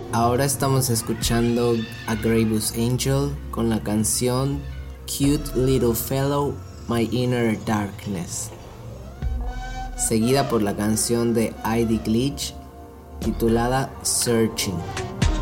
Ahora estamos escuchando a Gravus Angel con la canción Cute Little Fellow, My Inner Darkness, seguida por la canción de ID Glitch titulada Searching.